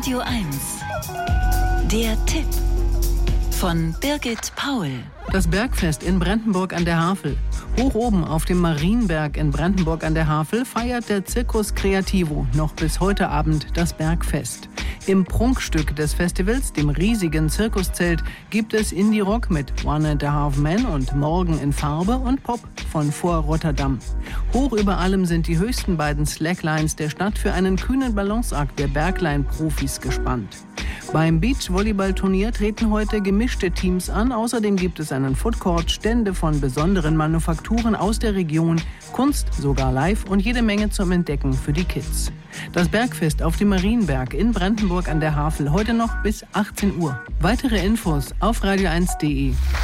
Radio 1. Der Tipp von Birgit Paul. Das Bergfest in Brendtenburg an der Havel. Hoch oben auf dem Marienberg in Brendtenburg an der Havel feiert der Circus Creativo noch bis heute Abend das Bergfest. Im Prunkstück des Festivals, dem riesigen Zirkuszelt, gibt es Indie-Rock mit One and a Half Men und Morgen in Farbe und Pop von Vor Rotterdam. Hoch über allem sind die höchsten beiden Slacklines der Stadt für einen kühnen Balanceakt der Bergline-Profis gespannt. Beim Beachvolleyball-Turnier treten heute gemischte Teams an. Außerdem gibt es einen Foodcourt, Stände von besonderen Manufakturen aus der Region, Kunst, sogar live und jede Menge zum Entdecken für die Kids. Das Bergfest auf dem Marienberg in Brendtenburg an der Havel heute noch bis 18 Uhr. Weitere Infos auf radio1.de.